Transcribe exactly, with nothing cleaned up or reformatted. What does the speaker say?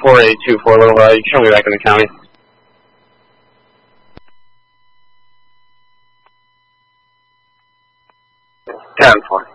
four eight two four, little, uh, you can show me back in the county. ten four.